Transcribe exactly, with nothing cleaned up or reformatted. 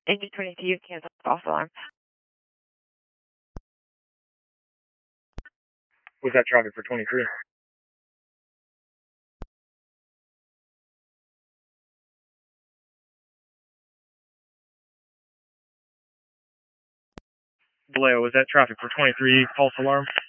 Engine twenty-two, cancel false alarm. Was that traffic for twenty-three? Vallejo, was that traffic for twenty-three, false alarm?